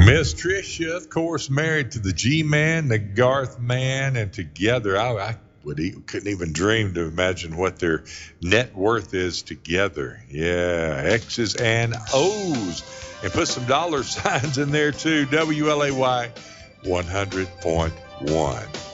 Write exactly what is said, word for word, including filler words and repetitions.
Miss Tricia, of course, married to the G-Man, the Garth Man, and together, I, I would e- couldn't even dream to imagine what their net worth is together. Yeah, X's and O's. And put some dollar signs in there, too. W L A Y one hundred point one.